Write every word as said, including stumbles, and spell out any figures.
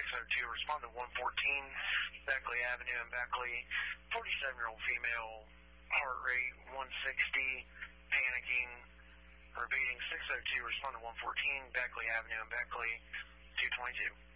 oh two, respond to one fourteen Beckley Avenue in Beckley. forty-seven-year-old female, heart rate one sixty, panicking. Repeating, six oh two, respond to one fourteen Beckley Avenue in Beckley, two twenty-two.